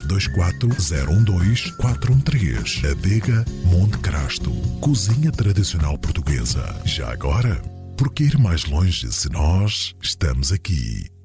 924-012-413. Adega Monte Crasto. Cozinha tradicional portuguesa. Já agora, por que ir mais longe se nós estamos aqui?